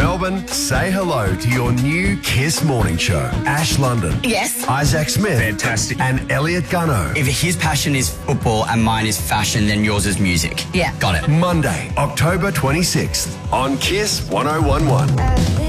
Melbourne, say hello to your new Kiss Morning Show. Ash London. Yes. Isaac Smith. Fantastic. And Elliot Gunno. If his passion is football and mine is fashion, then yours is music. Yeah. Got it. Monday, October 26th on Kiss 1011.